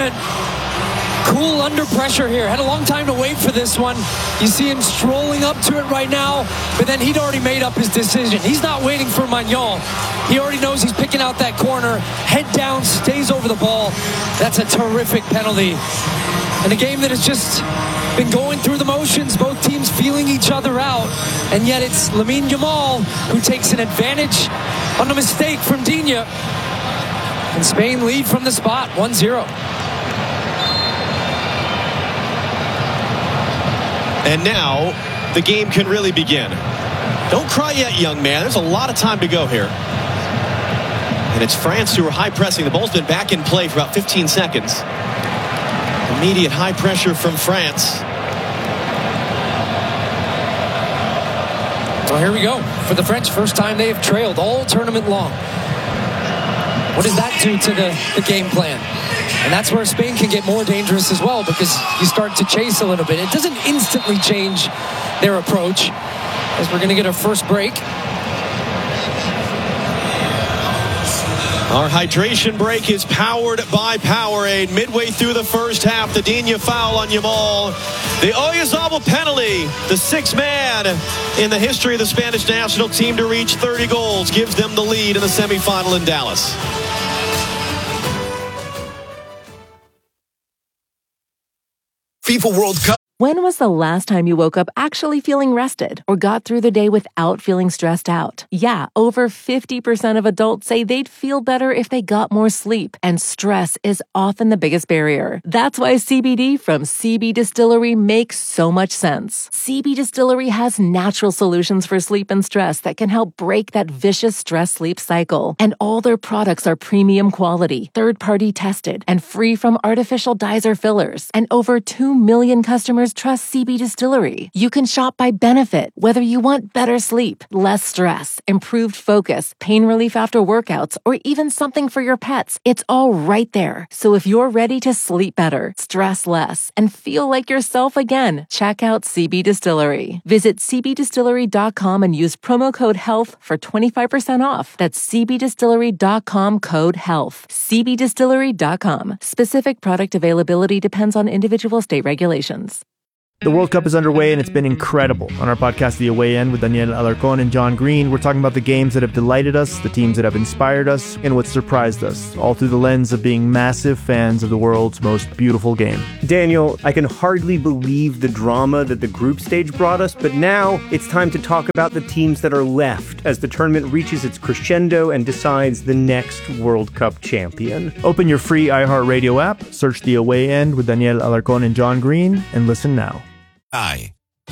tournament. Cool under pressure here. Had a long time to wait for this one. You see him strolling up to it right now, but then he'd already made up his decision. He's not waiting for Magnan. He already knows he's picking out that corner. Head down, stays over the ball. That's a terrific penalty. And a game that has just been going through the motions, both teams feeling each other out, and yet it's Lamine Yamal who takes an advantage on a mistake from Digne. And Spain lead from the spot, 1-0. And now the game can really begin. Don't cry yet, young man. There's a lot of time to go here. And it's France who are high pressing. The ball's been back in play for about 15 seconds. Immediate high pressure from France. Well, here we go. For the French, first time they have trailed all tournament long. What does that do to the game plan? And that's where Spain can get more dangerous as well, because you start to chase a little bit. It doesn't instantly change their approach, as we're going to get our first break. Our hydration break is powered by Powerade. Midway through the first half, the Digne foul on Yamal. The Oyarzabal penalty, the sixth man in the history of the Spanish national team to reach 30 goals, gives them the lead in the semifinal in Dallas. FIFA World Cup. When was the last time you woke up actually feeling rested or got through the day without feeling stressed out? Yeah, over 50% of adults say they'd feel better if they got more sleep, and stress is often the biggest barrier. That's why CBD from CB Distillery makes so much sense. CB Distillery has natural solutions for sleep and stress that can help break that vicious stress-sleep cycle. And all their products are premium quality, third-party tested, and free from artificial dyes or fillers. And over 2 million customers trust CB Distillery. You can shop by benefit, whether you want better sleep, less stress, improved focus, pain relief after workouts, or even something for your pets. It's all right there. So if you're ready to sleep better, stress less, and feel like yourself again, check out CB Distillery. Visit cbdistillery.com and use promo code HEALTH for 25% off. That's cbdistillery.com, code HEALTH. cbdistillery.com. Specific product availability depends on individual state regulations. The World Cup is underway and it's been incredible. On our podcast, The Away End, with Daniel Alarcón and John Green, we're talking about the games that have delighted us, the teams that have inspired us, and what surprised us, all through the lens of being massive fans of the world's most beautiful game. Daniel, I can hardly believe the drama that the group stage brought us, but now it's time to talk about the teams that are left as the tournament reaches its crescendo and decides the next World Cup champion. Open your free iHeartRadio app, search The Away End with Daniel Alarcón and John Green, and listen now. I.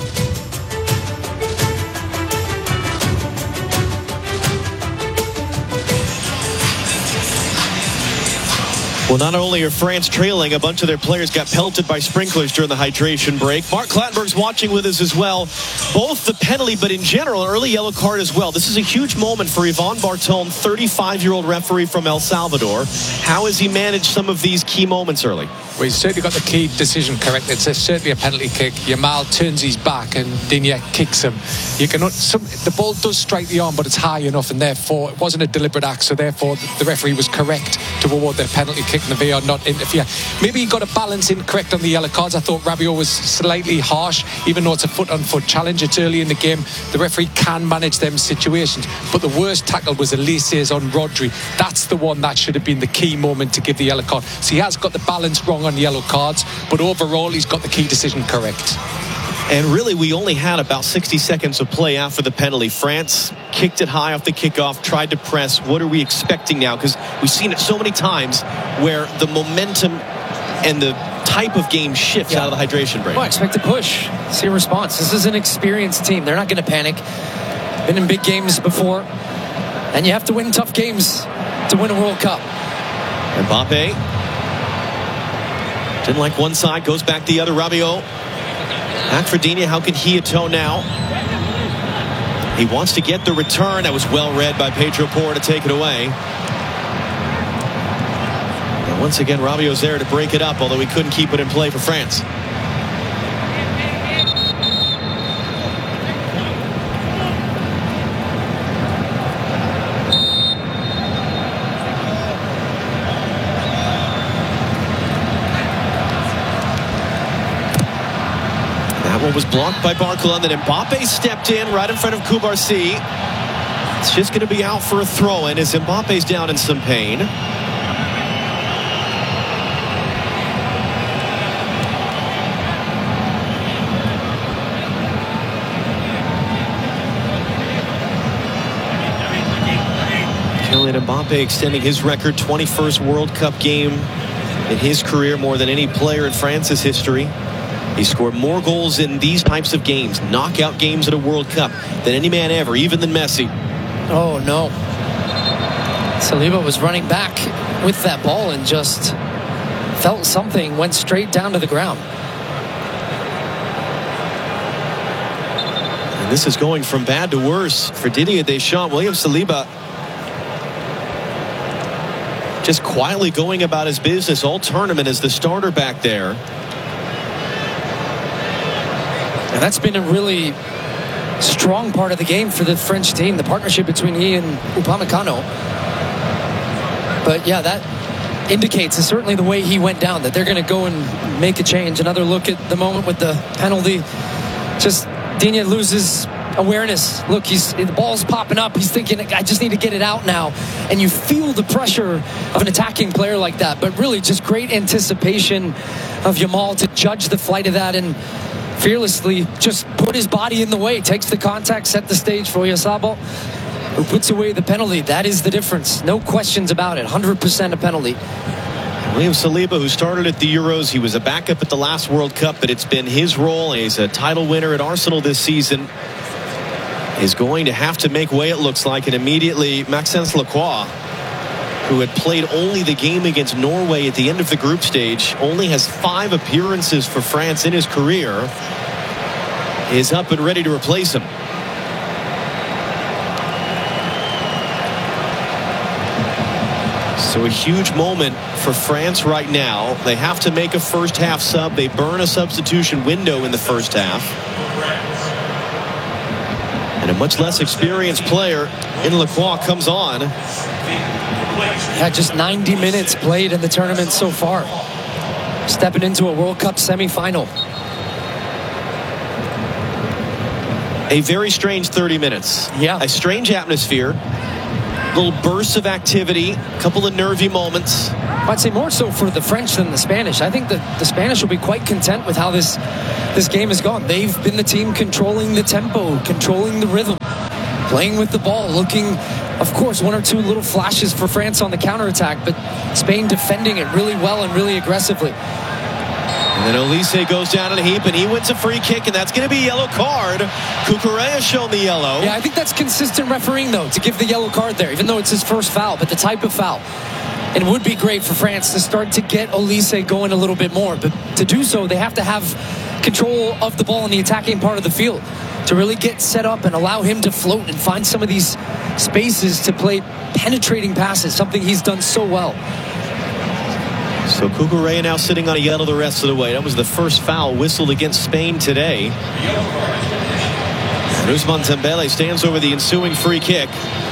Well, not only are France trailing, a bunch of their players got pelted by sprinklers during the hydration break. Mark Clattenburg's watching with us as well. Both the penalty, but in general, an early yellow card as well. This is a huge moment for Yvan Bartone, 35-year-old referee from El Salvador. How has he managed some of these key moments early? Well, he's certainly got the key decision correct. It's certainly a penalty kick. Yamal turns his back and Digne kicks him. The ball does strike the arm, but it's high enough, and therefore it wasn't a deliberate act, so therefore the referee was correct to award the penalty kick and the VAR not interfere. Maybe he got a balance incorrect on the yellow cards. I thought Rabiot was slightly harsh, even though it's a foot-on-foot challenge. It's early in the game. The referee can manage them situations, but the worst tackle was Elise's on Rodri. That's the one that should have been the key moment to give the yellow card. So he has got the balance wrong on yellow cards, but overall he's got the key decision correct. And really, we only had about 60 seconds of play after the penalty. France kicked it high off the kickoff, tried to press. What are we expecting now? Because we've seen it so many times where the momentum and the type of game shifts out of the hydration break. Well, I expect a push. See a response. This is an experienced team. They're not going to panic. Been in big games before. And you have to win tough games to win a World Cup. Mbappe didn't like one side, goes back the other. Rabiot back for Digne. How can he atone now? He wants to get the return. That was well read by Pedro Porro to take it away. And once again, Rabiot's there to break it up, although he couldn't keep it in play for France. was blocked by Barcola, and then Mbappe stepped in right in front of Cubarsí. It's just going to be out for a throw-in as Mbappe's down in some pain. Kylian Mbappe extending his record, 21st World Cup game in his career, more than any player in France's history. He scored more goals in these types of games, knockout games at a World Cup, than any man ever, even than Messi. Oh, no. Saliba was running back with that ball and just felt something, went straight down to the ground. And this is going from bad to worse for Didier Deschamps. William Saliba just quietly going about his business all tournament as the starter back there. And that's been a really strong part of the game for the French team, the partnership between he and Upamecano. But yeah, that indicates, is certainly the way he went down, that they're going to go and make a change. Another look at the moment with the penalty. Just Digne loses awareness. Look, the ball's popping up. He's thinking, I just need to get it out now. And you feel the pressure of an attacking player like that. But really just great anticipation of Yamal to judge the flight of that and fearlessly just put his body in the way, takes the contact, set the stage for Oyarzabal, who puts away the penalty. That is the difference. No questions about it. 100% a penalty. William Saliba, who started at the Euros, he was a backup at the last World Cup, but it's been his role. He's a title winner at Arsenal this season. Is going to have to make way, it looks like, and immediately Maxence Lacroix, who had played only the game against Norway at the end of the group stage, only has 5 appearances for France in his career, is up and ready to replace him. So a huge moment for France right now. They have to make a first half sub. They burn a substitution window in the first half. And a much less experienced player in Lacroix comes on. Yeah, just 90 minutes played in the tournament so far. Stepping into a World Cup semifinal. A very strange 30 minutes. Yeah. A strange atmosphere. Little bursts of activity. A couple of nervy moments. I'd say more so for the French than the Spanish. I think that the Spanish will be quite content with how this game has gone. They've been the team controlling the tempo, controlling the rhythm, playing with the ball, looking, of course, 1 or 2 little flashes for France on the counterattack, but Spain defending it really well and really aggressively. And then Olise goes down in a heap, and he wins a free kick, and that's going to be a yellow card. Cucurella shown the yellow. Yeah, I think that's consistent refereeing, though, to give the yellow card there, even though it's his first foul, but the type of foul. It would be great for France to start to get Olise going a little bit more, but to do so, they have to have control of the ball in the attacking part of the field to really get set up and allow him to float and find some of these spaces to play penetrating passes, something he's done so well. So Cucurella now sitting on a yellow the rest of the way. That was the first foul whistled against Spain today. And Ousmane Dembélé stands over the ensuing free kick.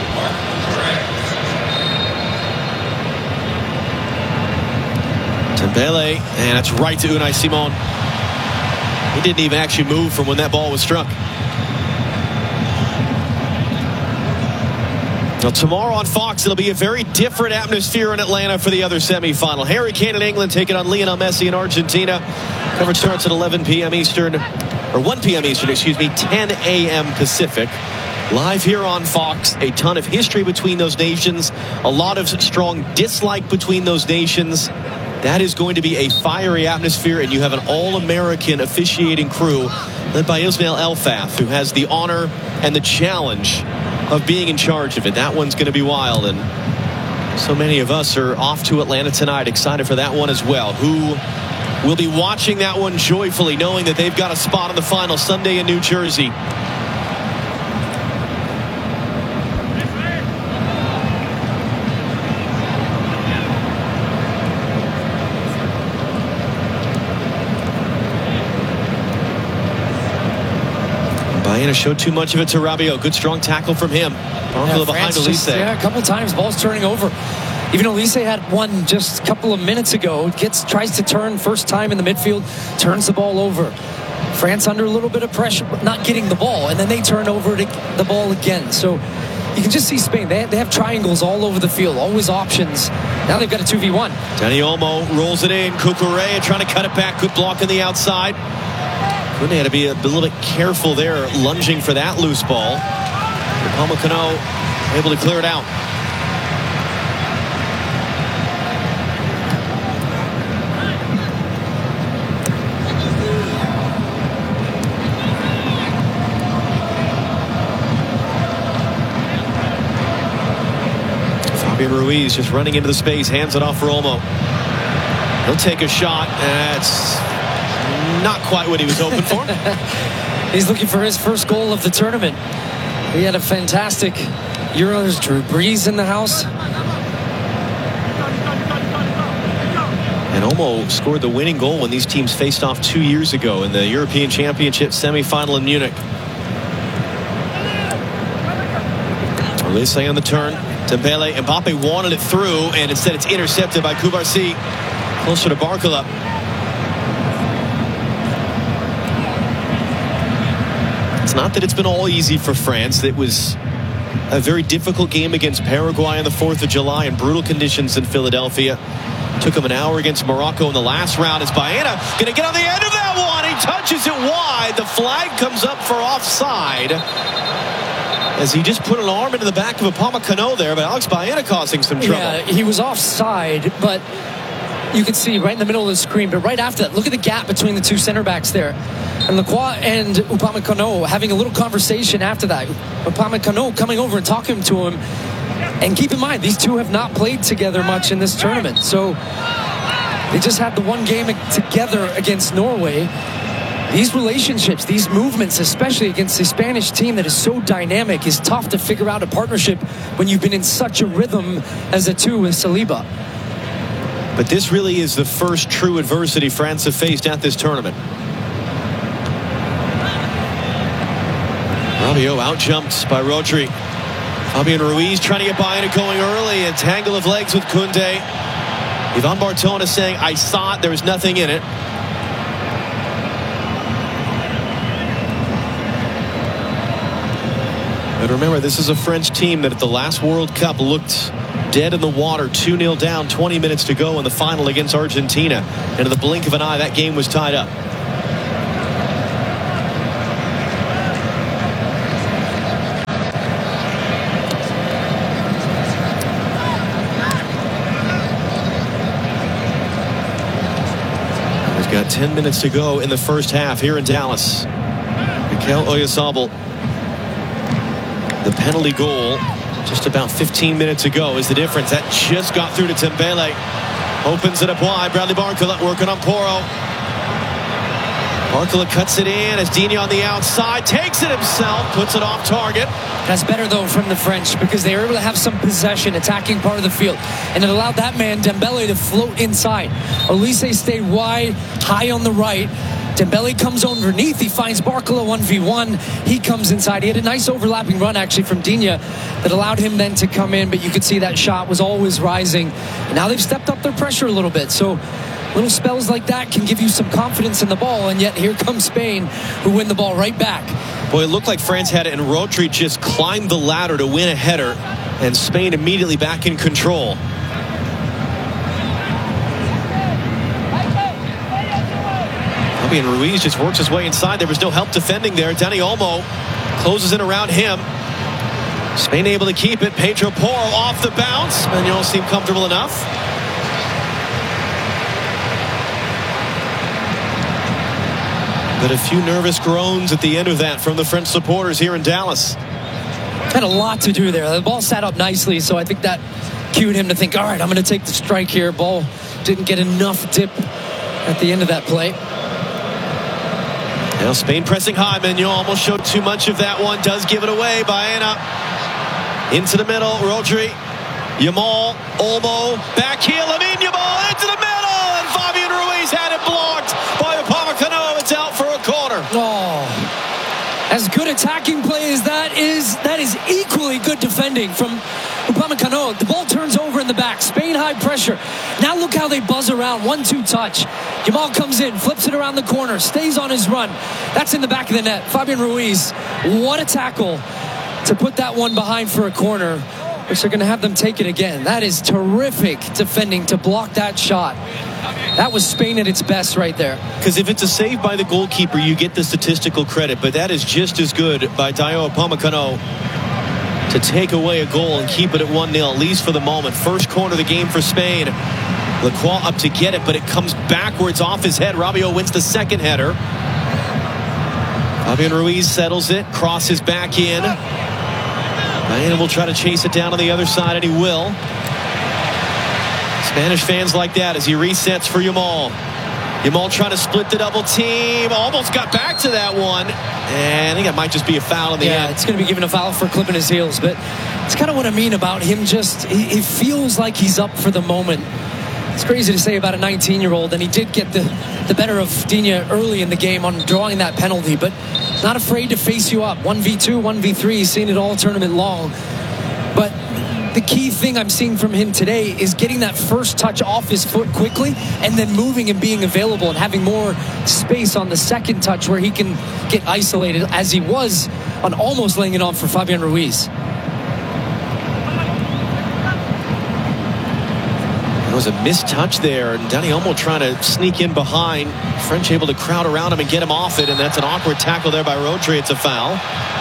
Dembélé, and it's right to Unai Simon. He didn't even actually move from when that ball was struck. Now, tomorrow on Fox, it'll be a very different atmosphere in Atlanta for the other semifinal. Harry Kane in England taking on Lionel Messi in Argentina. Coverage starts at 11 p.m. Eastern, or 1 p.m. Eastern, 10 a.m. Pacific. Live here on Fox. A ton of history between those nations. A lot of strong dislike between those nations. That is going to be a fiery atmosphere, and you have an all-American officiating crew led by Ismail Elfath, who has the honor and the challenge of being in charge of it. That one's going to be wild, and so many of us are off to Atlanta tonight, excited for that one as well. Who will be watching that one joyfully, knowing that they've got a spot on the final Sunday in New Jersey. Baena showed too much of it to Rabiot. Good strong tackle from him. Behind Olise. Yeah, a couple times balls turning over. Even Olise had one just a couple of minutes ago. Tries to turn first time in the midfield, turns the ball over. France under a little bit of pressure, not getting the ball, and then they turn over the ball again. So you can just see Spain. They have triangles all over the field, always options. Now they've got a 2v1. Dani Olmo rolls it in. Cucurella trying to cut it back. Good block on the outside. Koundé had to be a little bit careful there, lunging for that loose ball. Upamecano able to clear it out. Fabian Ruiz just running into the space, hands it off for Olmo. He'll take a shot. That's not quite what he was hoping for. He's looking for his first goal of the tournament. He had a fantastic Euros. Drew Brees in the house. And Olmo scored the winning goal when these teams faced off 2 years ago in the European Championship semifinal in Munich. Olise on the turn. Dembele, Mbappe wanted it through, and instead it's intercepted by Cubarsí. Closer to Barcola. It's not that it's been all easy for France. It was a very difficult game against Paraguay on the 4th of July in brutal conditions in Philadelphia. Took him an hour against Morocco in the last round. It's Baena going to get on the end of that one. He touches it wide. The flag comes up for offside, as he just put an arm into the back of Upamecano there, but Alex Baena causing some trouble. Yeah, he was offside, but you can see right in the middle of the screen. But right after that, look at the gap between the two center backs there. And Lacroix and Upamecano having a little conversation after that. Upamecano coming over and talking to him. And keep in mind, these two have not played together much in this tournament. So they just had the one game together against Norway. These relationships, these movements, especially against the Spanish team that is so dynamic, is tough to figure out a partnership when you've been in such a rhythm as the two with Saliba. But this really is the first true adversity France have faced at this tournament. Rabiot out-jumped by Rodri. Fabian Ruiz trying to get by it, going early. A tangle of legs with Koundé. Ivan Bartona saying, I saw it, there was nothing in it. But remember, this is a French team that at the last World Cup looked dead in the water, 2-0 down, 20 minutes to go in the final against Argentina. And in the blink of an eye, that game was tied up. We've got 10 minutes to go in the first half here in Dallas. Mikel Oyarzabal. The penalty goal just about 15 minutes ago is the difference. That just got through to Dembele. Opens it up wide. Bradley Barcola working on Porro. Barcola cuts it in as Digne on the outside. Takes it himself. Puts it off target. That's better, though, from the French, because they were able to have some possession, attacking part of the field. And it allowed that man, Dembele, to float inside. Olise stayed wide, high on the right. Dembele comes underneath. He finds Barcola 1v1. He comes inside. He had a nice overlapping run, actually, from Digne that allowed him then to come in. But you could see that shot was always rising. And now they've stepped up their pressure a little bit. So little spells like that can give you some confidence in the ball. And yet here comes Spain, who win the ball right back. Boy, it looked like France had it, and Rodri just climbed the ladder to win a header. And Spain immediately back in control. And Ruiz just works his way inside. There was no help defending there. Dani Olmo closes in around him. Spain able to keep it. Pedro Porro off the bounce. Manuel seemed comfortable enough. But a few nervous groans at the end of that from the French supporters here in Dallas. Had a lot to do there. The ball sat up nicely, so I think that cued him to think, all right, I'm going to take the strike here. Ball didn't get enough dip at the end of that play. Now Spain pressing high. Manuel almost showed too much of that one. Does give it away. Baena into the middle. Rodri, Yamal, Olmo, back heel. Lamine Yamal into the middle, and Fabian Ruiz had it blocked by Upamecano. It's out for a corner. Oh, as good attacking play as that is equally good defending from Upamecano. The ball turns over in the back. Spain high pressure. Now look how they buzz around. 1-2 touch. Yamal comes in, flips it around the corner, stays on his run. That's in the back of the net. Fabian Ruiz, what a tackle to put that one behind for a corner, which they're going to have them take it again. That is terrific defending to block that shot. That was Spain at its best right there. Because if it's a save by the goalkeeper, you get the statistical credit, but that is just as good by Dayot Upamecano to take away a goal and keep it at 1-0, at least for the moment. First corner of the game for Spain. Lacroix up to get it, but it comes backwards off his head. Rabiot wins the second header. Fabian Ruiz settles it, crosses back in. And will try to chase it down on the other side, and he will. Spanish fans like that as he resets for Yamal. Yamal trying to split the double team. Almost got back to that one. And I think it might just be a foul in the end. It's going to be given a foul for clipping his heels. But it's kind of what I mean about him. Just, he feels like he's up for the moment. It's crazy to say about a 19-year-old, and he did get the better of Digne early in the game on drawing that penalty, but not afraid to face you up. 1v2, 1v3, he's seen it all tournament long. But the key thing I'm seeing from him today is getting that first touch off his foot quickly and then moving and being available and having more space on the second touch where he can get isolated, as he was on almost laying it on for Fabian Ruiz. There was a missed touch there, and Dani Olmo trying to sneak in behind. French able to crowd around him and get him off it, and that's an awkward tackle there by Rodri. It's a foul.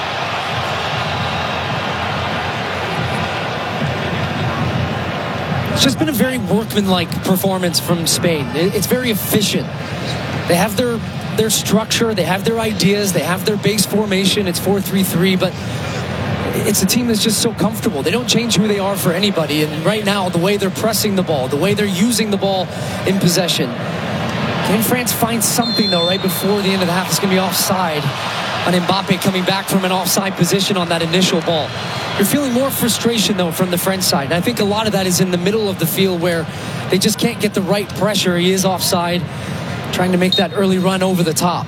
It's just been a very workmanlike performance from Spain. It's very efficient. They have their structure, they have their ideas, they have their base formation. It's 4-3-3, but it's a team that's just so comfortable. They don't change who they are for anybody. And right now, the way they're pressing the ball, the way they're using the ball in possession. Can France find something, though, right before the end of the half? It's going to be offside on Mbappe coming back from an offside position on that initial ball. You're feeling more frustration, though, from the French side. And I think a lot of that is in the middle of the field where they just can't get the right pressure. He is offside, trying to make that early run over the top.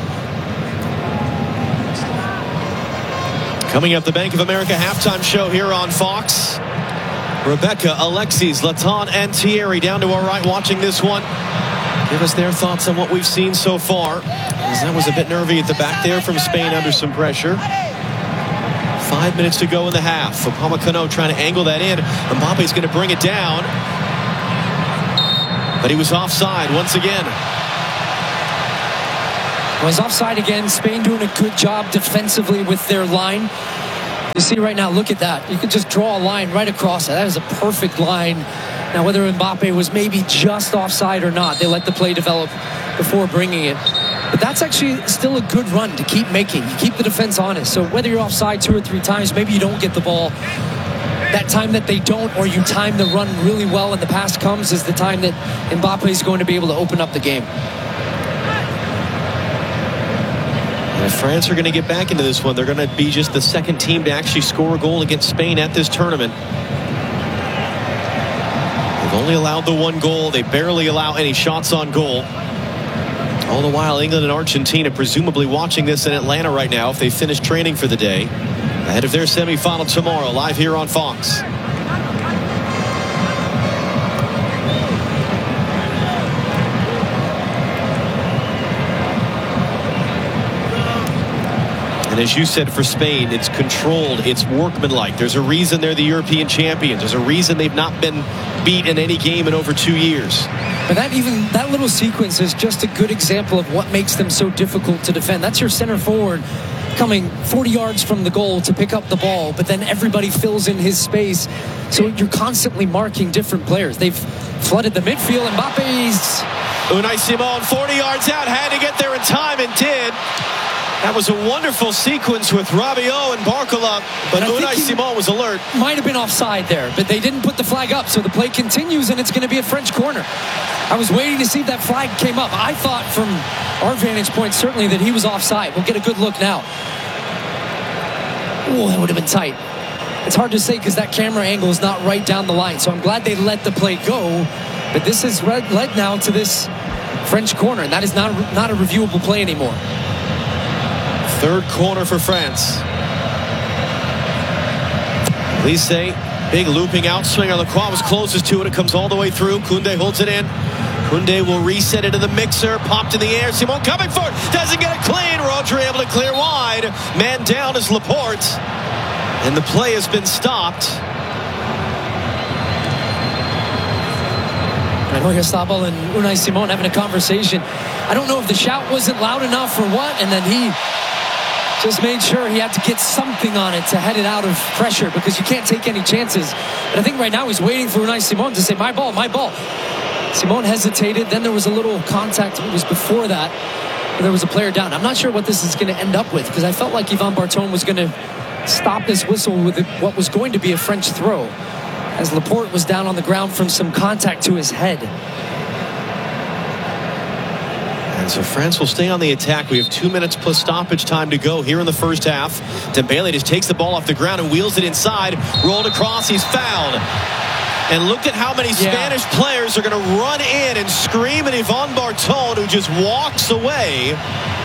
Coming up, the Bank of America halftime show here on Fox. Rebecca, Alexis, Latan, and Thierry down to our right watching this one. Give us their thoughts on what we've seen so far. As that was a bit nervy at the back there from Spain under some pressure. 5 minutes to go in the half. Upamecano trying to angle that in. Mbappe's going to bring it down. But he was offside once again. Was offside again. Spain doing a good job defensively with their line. You see right now, look at that. You could just draw a line right across it. That is a perfect line. Now, whether Mbappe was maybe just offside or not, they let the play develop before bringing it. But that's actually still a good run to keep making. You keep the defense honest. So whether you're offside 2 or 3 times, maybe you don't get the ball. That time that they don't, or you time the run really well and the pass comes, is the time that Mbappe is going to be able to open up the game. If France are going to get back into this one, they're going to be just the second team to actually score a goal against Spain at this tournament. They've only allowed the 1 goal. They barely allow any shots on goal. All the while, England and Argentina presumably watching this in Atlanta right now if they finish training for the day. Ahead of their semifinal tomorrow, live here on Fox. And as you said, for Spain, it's controlled, it's workmanlike. There's a reason they're the European champions. There's a reason they've not been beat in any game in over 2 years. But that little sequence is just a good example of what makes them so difficult to defend. That's your center forward coming 40 yards from the goal to pick up the ball, but then everybody fills in his space. So you're constantly marking different players. They've flooded the midfield. Mbappe's Unai Simon, 40 yards out, had to get there in time and did. That was a wonderful sequence with Rabiot and Barcola, but Unai Simon was alert. Might have been offside there, but they didn't put the flag up, so the play continues, and it's going to be a French corner. I was waiting to see if that flag came up. I thought from our vantage point, certainly, that he was offside. We'll get a good look now. Oh, that would have been tight. It's hard to say because that camera angle is not right down the line, so I'm glad they let the play go, but this has led now to this French corner, and that is not a reviewable play anymore. Third corner for France. Lise, big looping outswinger. Lacroix was closest to it. It comes all the way through. Koundé holds it in. Koundé will reset it to the mixer. Popped in the air. Simon coming for it. Doesn't get it clean. Rodri able to clear wide. Man down is Laporte. And the play has been stopped. And Oyarzabal and Unai Simon having a conversation. I don't know if the shout wasn't loud enough or what, and then he just made sure he had to get something on it to head it out of pressure, because you can't take any chances. But I think right now he's waiting for Unai Simon to say, my ball, my ball. Simon hesitated. Then there was a little contact. It was before that. There was a player down. I'm not sure what this is going to end up with, because I felt like Yvan Barton was going to stop this whistle with what was going to be a French throw, as Laporte was down on the ground from some contact to his head. And so France will stay on the attack. We have 2 minutes plus stoppage time to go here in the first half. Dembele just takes the ball off the ground and wheels it inside. Rolled across. He's fouled. And look at how many Spanish players are going to run in and scream at Yvan Barton, who just walks away.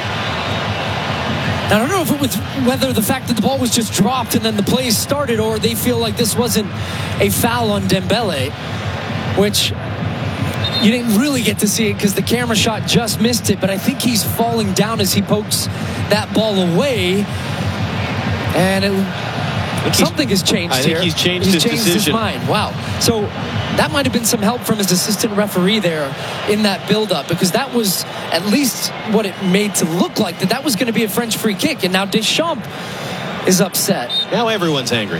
I don't know if it was whether the fact that the ball was just dropped and then the play started, or they feel like this wasn't a foul on Dembele, which you didn't really get to see it because the camera shot just missed it. But I think he's falling down as he pokes that ball away, and something has changed here. I think he's changed his decision. His mind. Wow. So that might have been some help from his assistant referee there in that build-up, because that was at least what it made to look like, that was going to be a French free kick. And now Deschamps is upset. Now everyone's angry.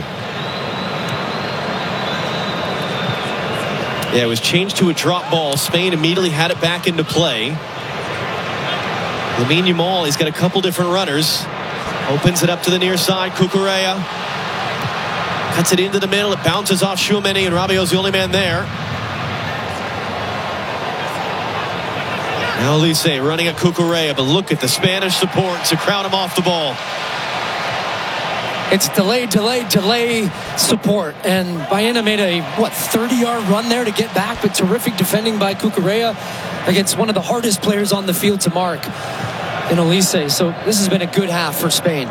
Yeah, it was changed to a drop ball. Spain immediately had it back into play. Lamine Yamal, he's got a couple different runners. Opens it up to the near side. Cucurella cuts it into the middle. It bounces off Tchouaméni, and Rabiot's the only man there. Now Olise running at Cucurella, but look at the Spanish support to crowd him off the ball. It's delay support, and Baena made a 30-yard run there to get back, but terrific defending by Cucurella against one of the hardest players on the field to mark in Olise. So this has been a good half for Spain.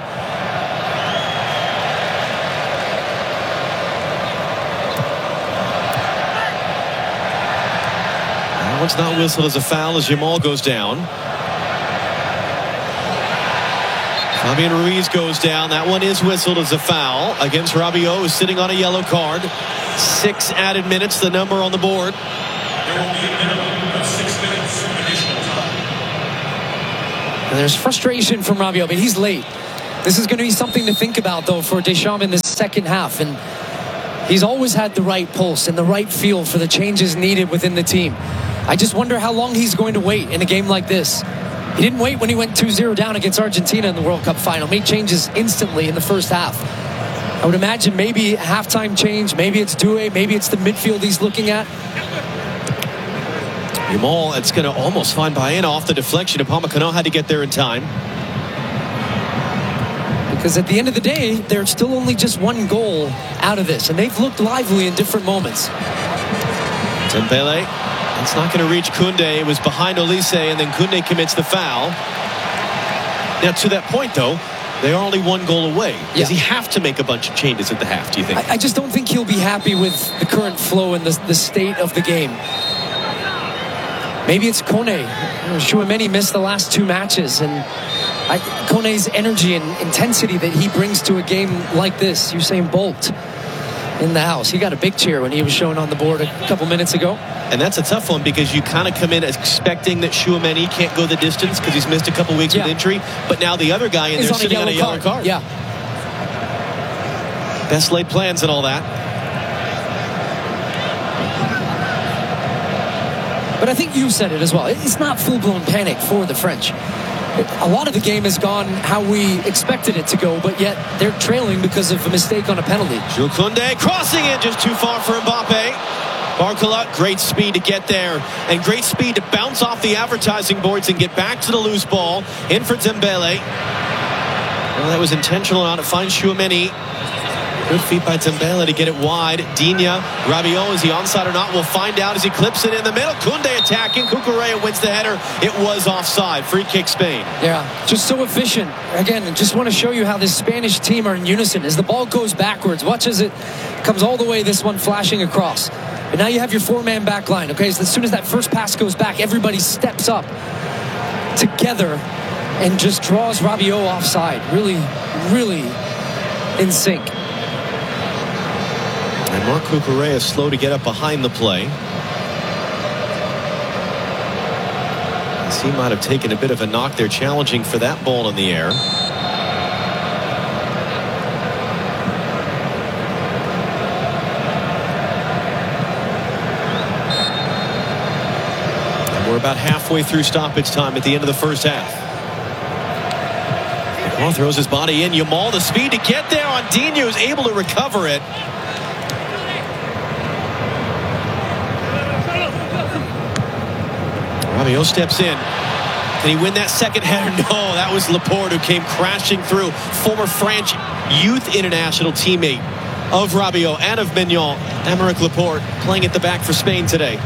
That one's not whistled as a foul as Yamal goes down. Fabian Ruiz goes down. That one is whistled as a foul against Rabiot, who's sitting on a yellow card. 6 added minutes, the number on the board. And there's frustration from Rabiot, but he's late. This is going to be something to think about, though, for Deschamps in the second half. And he's always had the right pulse and the right feel for the changes needed within the team. I just wonder how long he's going to wait in a game like this. He didn't wait when he went 2-0 down against Argentina in the World Cup final. Made changes instantly in the first half. I would imagine maybe a halftime change. Maybe it's Doué. Maybe it's the midfield he's looking at. Yamal, it's going to almost find Baena off the deflection. Upamecano had to get there in time. Because at the end of the day, there's still only just one goal out of this. And they've looked lively in different moments. Dembele, it's not going to reach Koundé. It was behind Olise, and then Koundé commits the foul. Now, to that point, though, they are only 1 goal away. Does he have to make a bunch of changes at the half, do you think? I just don't think he'll be happy with the current flow and the state of the game. Maybe it's Kone. Tchouaméni missed the last 2 matches, and Kone's energy and intensity that he brings to a game like this. Usain Bolt in the house. He got a big cheer when he was shown on the board a couple minutes ago. And that's a tough one, because you kind of come in expecting that Tchouaméni can't go the distance because he's missed a couple weeks with injury. But now the other guy in there sitting on a yellow card. Yeah. Best laid plans and all that. But I think you said it as well. It's not full-blown panic for the French. A lot of the game has gone how we expected it to go, but yet they're trailing because of a mistake on a penalty. Jules Koundé crossing it just too far for Mbappe. Barcola, great speed to get there, and great speed to bounce off the advertising boards and get back to the loose ball. In for Dembele. Well, that was intentional on it. Finds Tchouaméni. Good feet by Dembele to get it wide. Digne, Rabiot, is he onside or not? We'll find out as he clips it in the middle. Koundé attacking. Cucurella wins the header. It was offside. Free kick Spain. Yeah, just so efficient. Again, just want to show you how this Spanish team are in unison. As the ball goes backwards, watch as it comes all the way, this one flashing across. But now you have your four-man back line, okay? So as soon as that first pass goes back, everybody steps up together and just draws Rabiot offside. Really, really in sync. And Marc Cucurella is slow to get up behind the play. He might have taken a bit of a knock there, challenging for that ball in the air. And we're about halfway through stoppage time at the end of the first half. Ball throws his body in. Yamal, the speed to get there on Dino, is able to recover it. Rabiot steps in. Can he win that second header? No, that was Laporte who came crashing through. Former French youth international teammate of Rabiot and of Mignon, Aymeric Laporte, playing at the back for Spain today.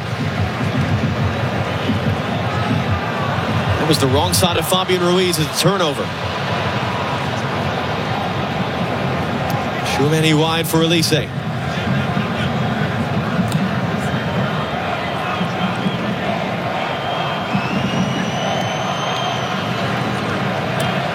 That was the wrong side of Fabian Ruiz as a turnover. Tchouameni wide for Elise.